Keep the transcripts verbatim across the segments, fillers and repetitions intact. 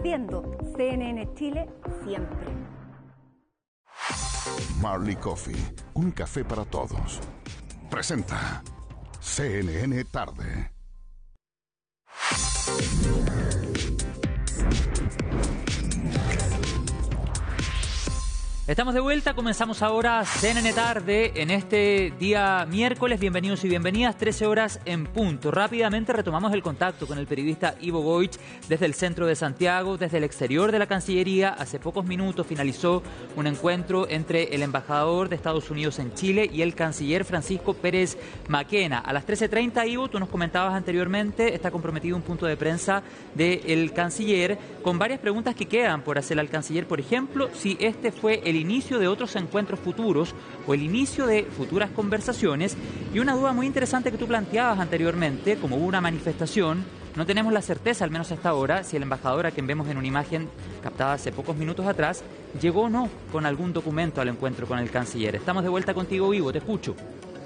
viendo C N N Chile siempre. Marley Coffee, un café para todos. Presenta C N N Tarde. Estamos de vuelta, comenzamos ahora C N N Tarde en este día miércoles. Bienvenidos y bienvenidas, trece horas en punto. Rápidamente retomamos el contacto con el periodista Ivo Goich desde el centro de Santiago, desde el exterior de la Cancillería. Hace pocos minutos finalizó un encuentro entre el embajador de Estados Unidos en Chile y el canciller Francisco Pérez Maquena. A las trece treinta, Ivo, tú nos comentabas anteriormente, está comprometido un punto de prensa del canciller con varias preguntas que quedan por hacer al canciller. Por ejemplo, si este fue el el inicio de otros encuentros futuros o el inicio de futuras conversaciones, y una duda muy interesante que tú planteabas anteriormente, como hubo una manifestación, no tenemos la certeza, al menos hasta ahora, si el embajador, a quien vemos en una imagen captada hace pocos minutos atrás, llegó o no con algún documento al encuentro con el canciller. Estamos de vuelta contigo, Ivo, te escucho.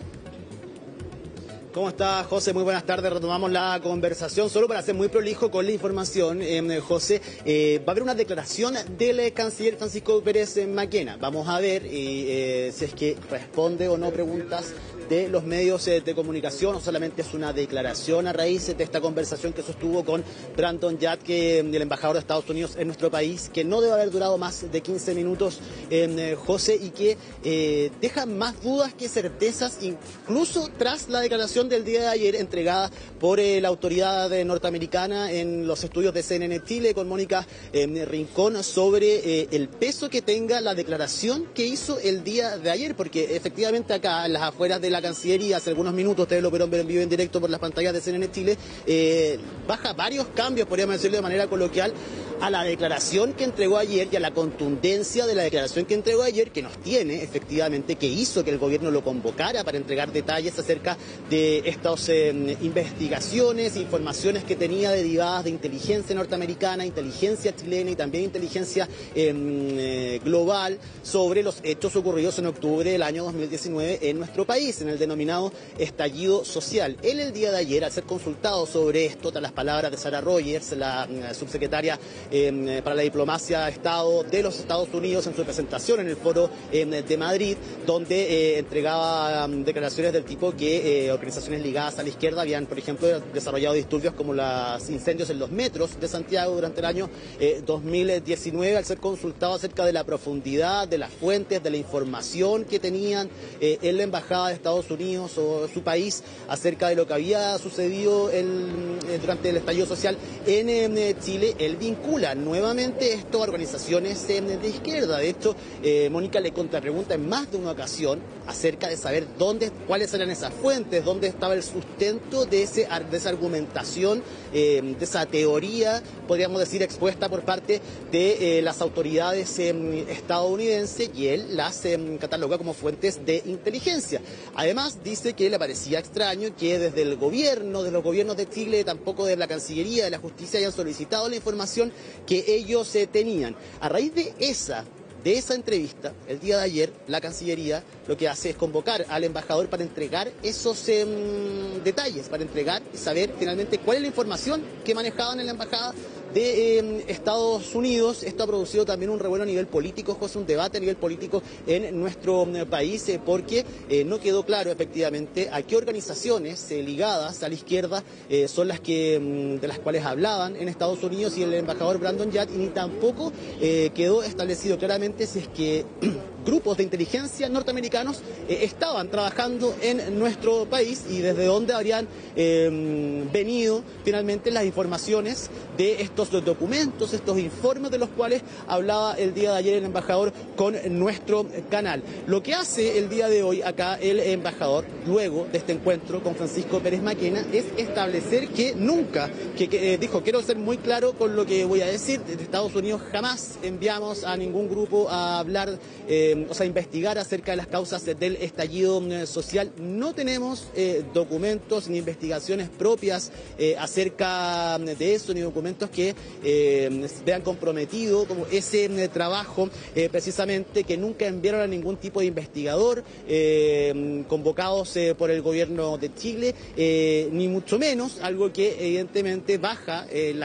¿Cómo está, José? Muy buenas tardes. Retomamos la conversación. Solo para ser muy prolijo con la información, eh, José, eh, va a haber una declaración del canciller Francisco Pérez Maquena. Vamos a ver eh, si es que responde o no preguntas de los medios eh, de comunicación, o solamente es una declaración a raíz de esta conversación que sostuvo con Brandon Yat, que el embajador de Estados Unidos en nuestro país, que no debe haber durado más de quince minutos, eh, José, y que eh, deja más dudas que certezas, incluso tras la declaración del día de ayer entregada por eh, la autoridad eh, norteamericana en los estudios de C N N Chile con Mónica eh, Rincón sobre eh, el peso que tenga la declaración que hizo el día de ayer, porque efectivamente acá en las afueras de la Cancillería, hace algunos minutos, ustedes lo vieron en vivo en directo por las pantallas de C N N Chile, eh, baja varios cambios, podríamos decirlo de manera coloquial, a la declaración que entregó ayer y a la contundencia de la declaración que entregó ayer, que nos tiene efectivamente, que hizo que el gobierno lo convocara para entregar detalles acerca de estas eh, investigaciones, informaciones que tenía derivadas de inteligencia norteamericana, inteligencia chilena y también inteligencia eh, eh, global sobre los hechos ocurridos en octubre del año dos mil diecinueve en nuestro país, en el denominado estallido social. Él el día de ayer, al ser consultado sobre esto, tras las palabras de Sarah Rogers, la uh, subsecretaria eh, para la diplomacia de Estado de los Estados Unidos, en su presentación en el foro eh, de Madrid, donde eh, entregaba um, declaraciones del tipo que eh, organizaciones ligadas a la izquierda habían, por ejemplo, desarrollado disturbios como los incendios en los metros de Santiago durante el año eh, dos mil diecinueve, al ser consultado acerca de la profundidad, de las fuentes, de la información que tenían eh, en la embajada de Estados Unidos o su país acerca de lo que había sucedido el, eh, durante el estallido social en eh, Chile, él vincula nuevamente esto a organizaciones eh, de izquierda. De hecho, eh, Mónica le contrapregunta en más de una ocasión acerca de saber dónde, cuáles eran esas fuentes, dónde estaba el sustento de, ese, de esa argumentación, eh, de esa teoría, podríamos decir, expuesta por parte de eh, las autoridades eh, estadounidenses, y él las eh, cataloga como fuentes de inteligencia. Además, dice que le parecía extraño que desde el gobierno, de los gobiernos de Chile, tampoco de la Cancillería, de la Justicia, hayan solicitado la información que ellos eh, tenían. A raíz de esa De esa entrevista, el día de ayer, la Cancillería lo que hace es convocar al embajador para entregar esos eh, detalles, para entregar y saber finalmente cuál es la información que manejaban en la embajada de eh, Estados Unidos. Esto ha producido también un revuelo a nivel político, José, un debate a nivel político en nuestro eh, país, eh, porque eh, no quedó claro efectivamente a qué organizaciones eh, ligadas a la izquierda eh, son las que mm, de las cuales hablaban en Estados Unidos y el embajador Brandon Yat, y ni tampoco eh, quedó establecido claramente si es que grupos de inteligencia norteamericanos eh, estaban trabajando en nuestro país y desde dónde habrían eh, venido finalmente las informaciones de estos documentos, estos informes de los cuales hablaba el día de ayer el embajador con nuestro canal. Lo que hace el día de hoy acá el embajador, luego de este encuentro con Francisco Pérez Maquena, es establecer que nunca, que, que eh, dijo, quiero ser muy claro con lo que voy a decir, desde Estados Unidos jamás enviamos a ningún grupo a hablar, eh, o sea, a investigar acerca de las causas del estallido eh, social. No tenemos eh, documentos ni investigaciones propias eh, acerca de eso, ni documentos que eh, vean comprometido como ese eh, trabajo, eh, precisamente, que nunca enviaron a ningún tipo de investigador eh, convocados eh, por el gobierno de Chile, eh, ni mucho menos, algo que evidentemente baja eh, la